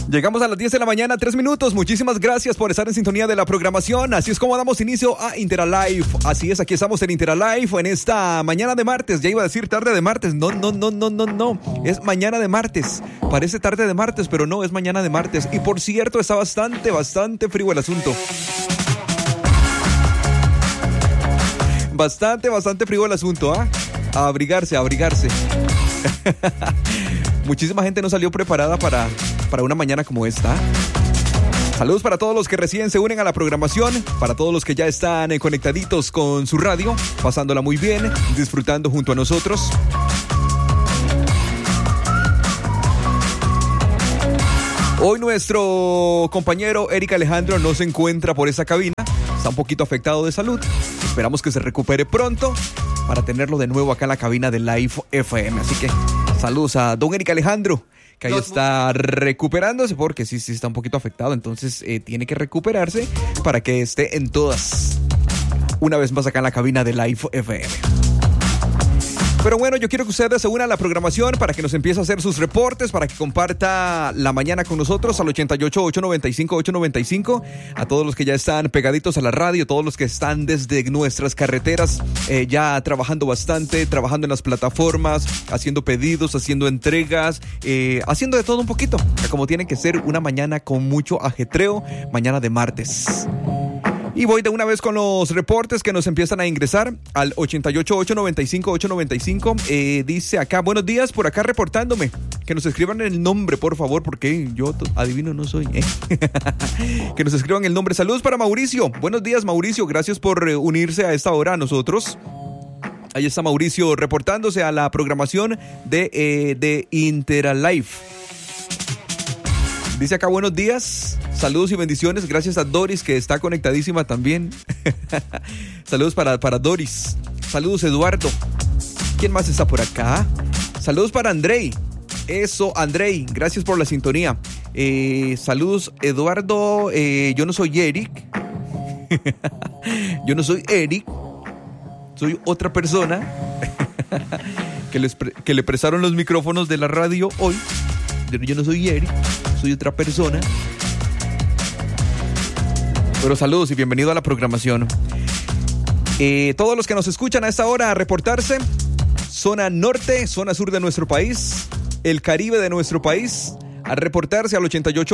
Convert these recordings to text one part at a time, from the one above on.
Llegamos a las 10 de la mañana, 3 minutos. Muchísimas gracias por estar en sintonía de la programación. Así es como damos inicio a Interalive. Así es, aquí estamos en Interalive en esta mañana de martes. Ya iba a decir tarde de martes. No. Es mañana de martes. Parece tarde de martes, pero no, es mañana de martes. Y por cierto, está bastante frío el asunto. Bastante frío el asunto, ¿ah? A abrigarse. Muchísima gente no salió preparada para una mañana como esta. Saludos para todos los que recién se unen a la programación, para todos los que ya están conectaditos con su radio, pasándola muy bien, disfrutando junto a nosotros. Hoy nuestro compañero Eric Alejandro no se encuentra por esa cabina, está un poquito afectado de salud. Esperamos que se recupere pronto para tenerlo de nuevo acá en la cabina de Live FM. Así que saludos a don Eric Alejandro, que ahí está recuperándose porque sí está un poquito afectado. Entonces tiene que recuperarse para que esté en todas una vez más acá en la cabina de Live FM. Pero bueno, yo quiero que ustedes se unan a la programación para que nos empiece a hacer sus reportes, para que comparta la mañana con nosotros al 88-895-895. A todos los que ya están pegaditos a la radio, todos los que están desde nuestras carreteras, ya trabajando bastante, trabajando en las plataformas, haciendo pedidos, haciendo entregas, haciendo de todo un poquito, como tiene que ser una mañana con mucho ajetreo, mañana de martes. Y voy de una vez con los reportes que nos empiezan a ingresar al 88-895-895. Dice acá, buenos días, por acá reportándome. Que nos escriban el nombre, por favor, porque yo adivino no soy. Que nos escriban el nombre. Saludos para Mauricio. Buenos días, Mauricio. Gracias por unirse a esta hora a nosotros. Ahí está Mauricio reportándose a la programación de Interalive. Dice acá, buenos días. Saludos y bendiciones, gracias a Doris que está conectadísima también. Saludos para Doris. Saludos Eduardo. ¿Quién más está por acá? Saludos para Andrei. Eso, Andrei, gracias por la sintonía. Saludos Eduardo. Yo no soy Eric. Yo no soy Eric. Soy otra persona que le prestaron los micrófonos de la radio hoy. Yo no soy Eric, soy otra persona. Pero saludos y bienvenido a la programación. Todos los que nos escuchan a esta hora a reportarse, zona norte, zona sur de nuestro país, el Caribe de nuestro país, a reportarse al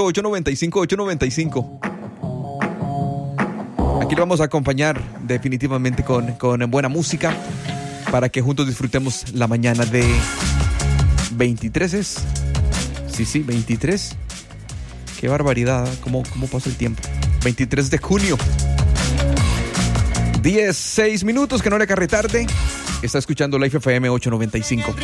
88-895-895. Aquí lo vamos a acompañar definitivamente con buena música para que juntos disfrutemos la mañana de 23 es. Sí, 23. Qué barbaridad, cómo pasa el tiempo. 23 de junio. 16 minutos, que no le agarre tarde. Está escuchando Live FM 895.